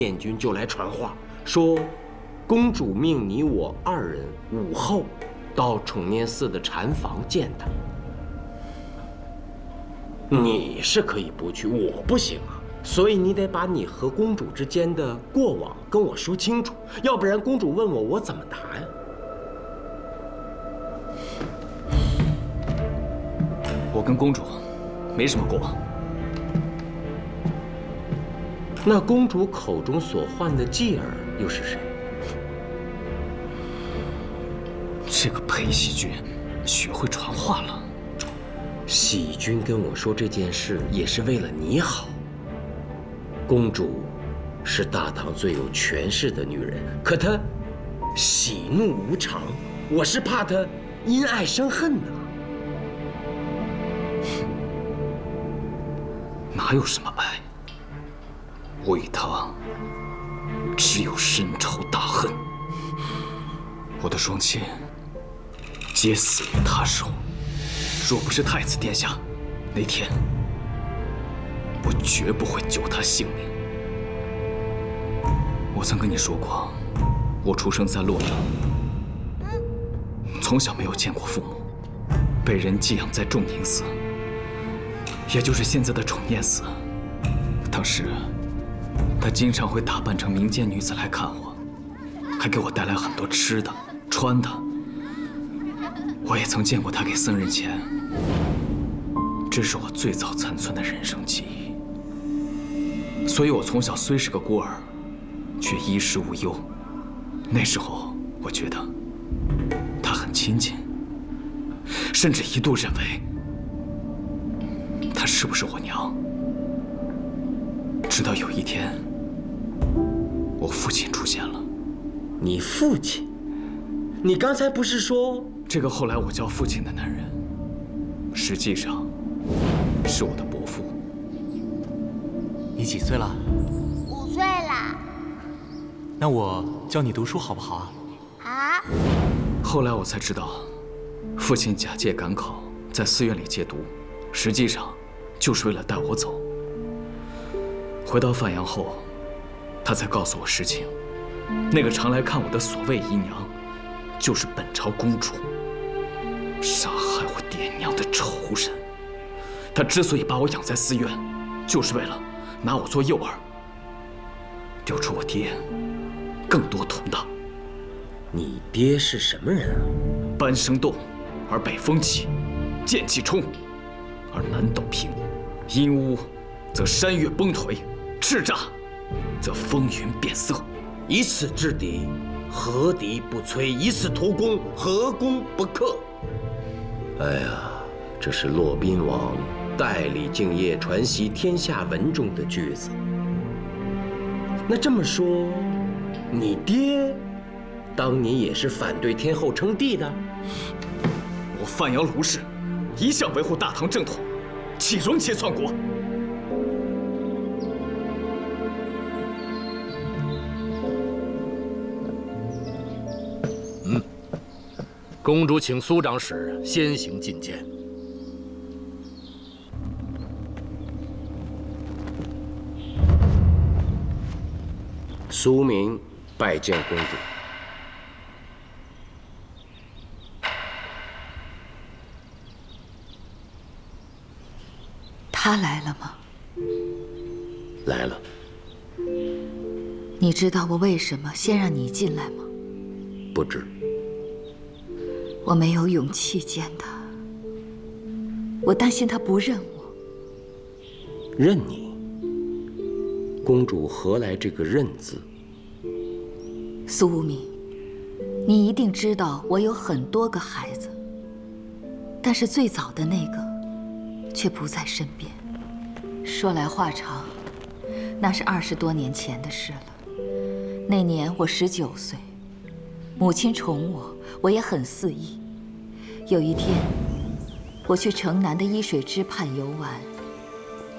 燕军就来传话，说公主命你我2人午后到宠念寺的禅房见她。你是可以不去，我不行啊。所以你得把你和公主之间的过往跟我说清楚，要不然公主问我，我怎么答呀？ 我跟公主没什么过往。 那公主口中所唤的继儿又是谁？ 这个裴喜君学会传话了。 喜君跟我说这件事也是为了你好。公主是大唐最有权势的女人，可她喜怒无常，我是怕她因爱生恨呢。 哪有什么爱？我与她只有深仇大恨。我的双亲皆死于她手，若不是太子殿下，那天我绝不会救她性命。我曾跟你说过，我出生在洛阳，从小没有见过父母，被人寄养在仲宁寺，也就是现在的宠念寺。当时，她经常会打扮成民间女子来看我，还给我带来很多吃的、穿的。我也曾见过她给僧人钱，这是我最早残存的人生记忆。所以我从小虽是个孤儿，却衣食无忧。那时候，我觉得她很亲近，甚至一度认为她是不是我娘。直到有一天，我父亲出现了。 你父亲？你刚才不是说这个后来我叫父亲的男人，实际上是我的伯父。 你几岁了 ？5岁啦。 那我教你读书好不好啊？ 好。 后来我才知道，父亲假借赶考，在寺院里戒毒，实际上就是为了带我走。回到范阳后，他才告诉我实情。那个常来看我的所谓姨娘，就是本朝公主，杀害我爹娘的仇人。他之所以把我养在寺院，就是为了拿我做诱饵，丢出我爹更多同党。 你爹是什么人啊？ 班生动，而北风起；剑气冲，而南斗平；阴乌，则山岳崩颓；叱咤，则风云变色。 以此制敌，何敌不摧？以此图功，何功不克？哎呀，这是骆宾王代理敬业传习天下文中的句子。那这么说，你爹当年也是反对天后称帝的？ 我范阳卢氏一向维护大唐正统，岂容其篡国？ 公主请苏长史先行觐见。 苏明拜见公主。 他来了吗？ 来了。 你知道我为什么先让你进来吗？ 不知。 我没有勇气见他，我担心他不认我。 认你？公主何来这个认字？ 苏无名，你一定知道我有很多个孩子，但是最早的那个却不在身边。说来话长，那是20多年前的事了。那年我19岁，母亲宠我，我也很肆意。有一天，我去城南的伊水之畔游玩，